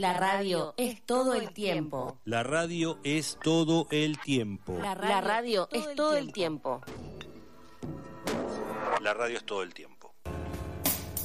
La radio es todo el tiempo. La radio es todo el tiempo. La radio es todo el tiempo. La radio es todo el tiempo.